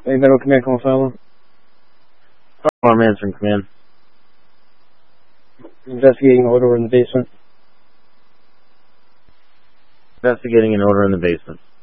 Hey, Federal Command, call Fowler. I'm answering command. Investigating order in the basement. Investigating an order in the basement.